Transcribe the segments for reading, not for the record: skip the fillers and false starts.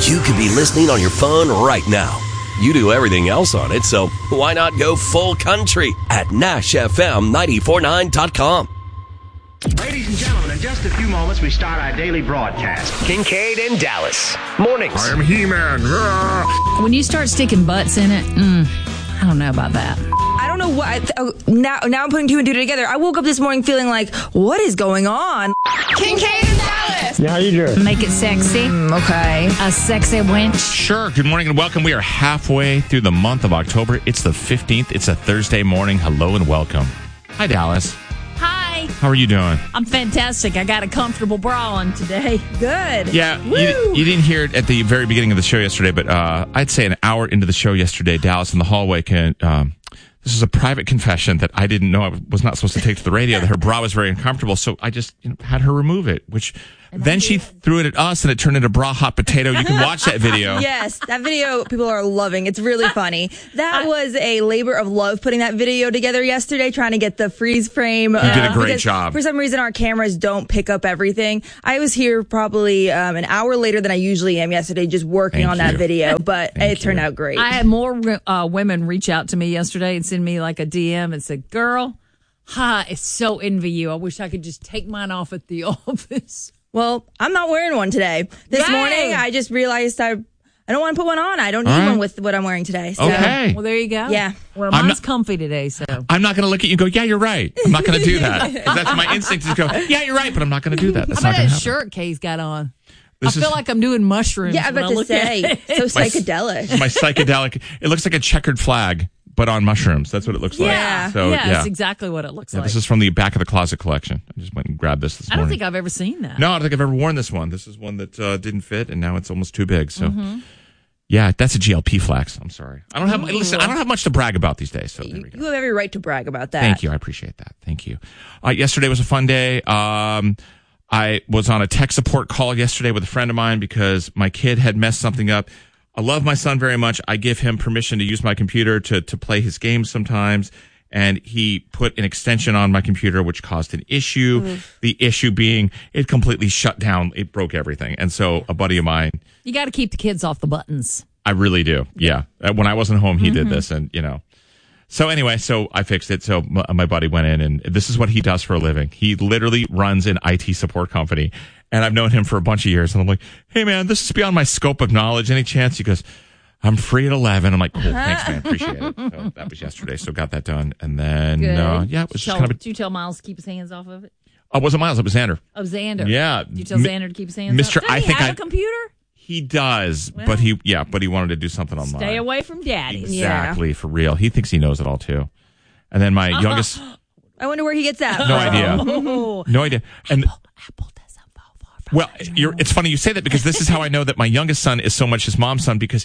You could be listening on your phone right now. You do everything else on it, so why not go full country at NashFM949.com. Ladies and gentlemen, in just a few moments, we start our daily broadcast. Kincaid and Dallas. Mornings. I am He-Man. When you start sticking butts in it, I don't know about that. I don't know what. Now I'm putting two and two together. I woke up this morning feeling like, what is going on? Kincaid and Dallas. Yeah, how you doing? Make it sexy. Okay. A sexy winch. Sure. Good morning and welcome. We are halfway through the month of October. It's the 15th. It's a Thursday morning. Hello and welcome. Hi, Dallas. Hi. How are you doing? I'm fantastic. I got a comfortable bra on today. Good. Yeah, you didn't hear it at the very beginning of the show yesterday, but I'd say an hour into the show yesterday, Dallas in the hallway this is a private confession that I didn't know I was not supposed to take to the radio, that her bra was very uncomfortable, so I just had her remove it, which then she threw it at us and it turned into bra hot potato. You can watch that video. Yes, that video people are loving. It's really funny. That was a labor of love putting that video together yesterday, trying to get the freeze frame. You did a great job. For some reason, our cameras don't pick up everything. I was here probably an hour later than I usually am yesterday, just working on that video, but it turned out great. I had more women reach out to me yesterday and send me like a DM and said, girl, I so envy you. I wish I could just take mine off at the office. Well, I'm not wearing one today. This morning, I just realized I don't want to put one on. I don't need one with what I'm wearing today. So. Okay. Well, there you go. Yeah. Well, mine's comfy today, so. I'm not going to look at you and go, yeah, you're right. I'm not going to do that. 'Cause that's my instinct is to go, yeah, you're right, but I'm not going to do that. That's How not about going to that happen. shirt Kay's got on? This I feel like I'm doing mushrooms. Yeah, I'm about to say. So psychedelic. My psychedelic. It looks like a checkered flag, but on mushrooms. That's what it looks like. Yeah. So, yeah, that's exactly what it looks like. This is from the back of the closet collection. I just went and grabbed this morning. I don't think I've ever seen that. No, I don't think I've ever worn this one. This is one that didn't fit, and now it's almost too big. So, yeah, that's a GLP flex. I'm sorry. I don't have. Listen, I don't have much to brag about these days. So there we go. You have every right to brag about that. Thank you. I appreciate that. Thank you. Yesterday was a fun day. I was on a tech support call yesterday with a friend of mine because my kid had messed something up. I love my son very much. I give him permission to use my computer to play his games sometimes. And he put an extension on my computer, which caused an issue. The issue being it completely shut down. It broke everything. And so a buddy of mine. You got to keep the kids off the buttons. I really do. Yeah. When I wasn't home, he did this. And, So anyway, so I fixed it. So my buddy went in, and this is what he does for a living. He literally runs an IT support company, and I've known him for a bunch of years. And I'm like, hey man, this is beyond my scope of knowledge. Any chance? He goes, I'm free at 11. I'm like, cool, thanks man, appreciate it. So that was yesterday. So got that done, and then it was just kind of. Did you tell Miles to keep his hands off of it? It wasn't Miles. It was Xander. Oh, Xander. Yeah. Did you tell Xander to keep his hands Mr. off? Does he have a computer? He does, but he wanted to do something online. Stay away from daddy. Exactly, for real. He thinks he knows it all too. And then my youngest... I wonder where he gets that. No idea. No idea. And Apple doesn't fall far from well, it's funny you say that because this is how I know that my youngest son is so much his mom's son, because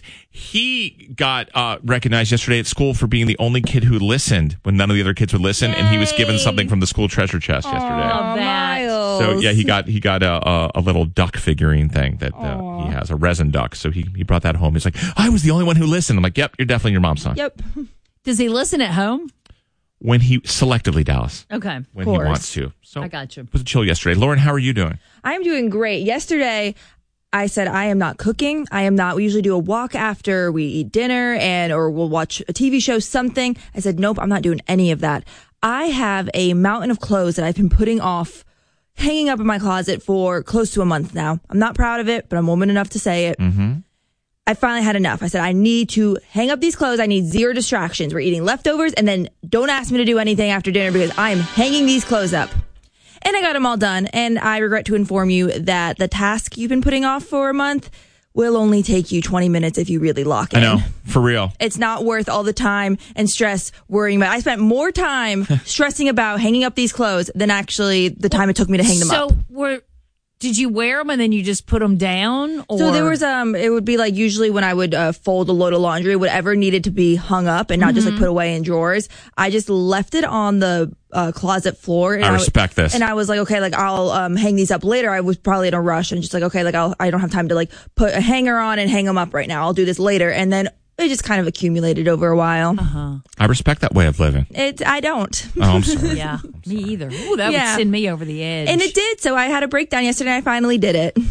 he got recognized yesterday at school for being the only kid who listened when none of the other kids would listen. Yay. And he was given something from the school treasure chest yesterday. Love that. Miles. So yeah, he got a little duck figurine thing that he has, a resin duck. So he brought that home. He's like, I was the only one who listened. I'm like, yep, you're definitely your mom's son. Yep. Does he listen at home? When he selectively, Dallas. Okay. When he wants to. So I got you. It was a chill yesterday. Lauren, how are you doing? I'm doing great. Yesterday, I said I am not cooking. We usually do a walk after we eat dinner or we'll watch a TV show, something. I said, nope, I'm not doing any of that. I have a mountain of clothes that I've been putting off, hanging up in my closet for close to a month now. I'm not proud of it, but I'm woman enough to say it. Mm-hmm. I finally had enough. I said, I need to hang up these clothes. I need zero distractions. We're eating leftovers, and then don't ask me to do anything after dinner because I am hanging these clothes up. And I got them all done. And I regret to inform you that the task you've been putting off for a month will only take you 20 minutes if you really lock in. I know, for real. It's not worth all the time and stress worrying about. I spent more time stressing about hanging up these clothes than actually the time it took me to hang them up. So did you wear them and then you just put them down? Or? So there was, it would be like usually when I would fold a load of laundry, whatever needed to be hung up and not just like put away in drawers, I just left it on the closet floor. And I respect this. And I was like, okay, like I'll hang these up later. I was probably in a rush and just like, okay, like I don't have time to like put a hanger on and hang them up right now. I'll do this later. And then it just kind of accumulated over a while. Uh-huh. I respect that way of living. I don't. Oh, I'm sorry. Yeah, me either. Ooh, that would send me over the edge. And it did. So I had a breakdown yesterday. I finally did it.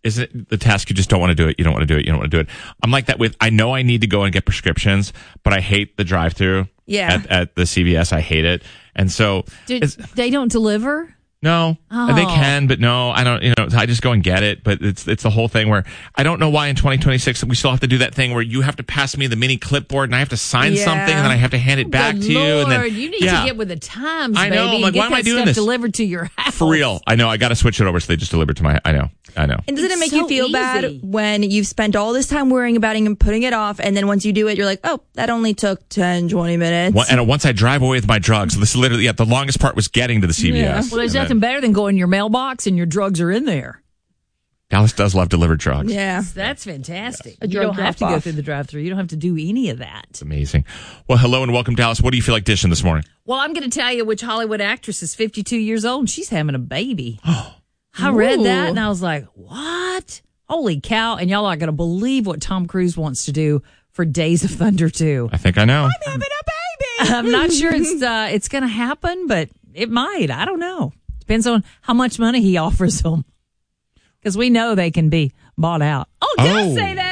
Isn't the task you just don't want to do it? You don't want to do it. You don't want to do it. I'm like that with, I know I need to go and get prescriptions, but I hate the drive-through at the CVS. I hate it. And so they don't deliver? No, they can, but no, I don't, I just go and get it. But it's the whole thing where I don't know why in 2026 we still have to do that thing where you have to pass me the mini clipboard and I have to sign something and then I have to hand it back to you. And then you need to get with the times, I know. baby. I'm like, why am I doing this? Delivered to your house. For real. I know. I got to switch it over so they just deliver to my, I know. And doesn't it make you feel easy. bad when you've spent all this time worrying about it and putting it off, and then once you do it, you're like, oh, that only took 10, 20 minutes. And once I drive away with my drugs, this is literally, the longest part was getting to the CVS. Yeah. Well, there's nothing better than going in your mailbox and your drugs are in there. Dallas does love delivered drugs. Yeah. That's fantastic. A You drug don't have to go drop-off. through the drive-thru. You don't have to do any of that. It's amazing. Well, hello and welcome, Dallas. What do you feel like dishing this morning? Well, I'm going to tell you which Hollywood actress is 52 years old and she's having a baby. I read that and I was like, what? Holy cow. And y'all aren't going to believe what Tom Cruise wants to do for Days of Thunder 2. I think I know. I'm having a baby. I'm not sure it's going to happen, but it might. I don't know. Depends on how much money he offers them. Because we know they can be bought out. Oh, don't say that.